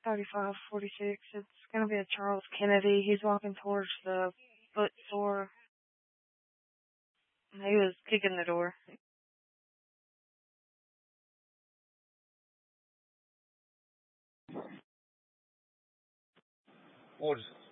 3546. It's gonna be a Charles Kennedy. He's walking towards the foot store. He was kicking the door. We'll just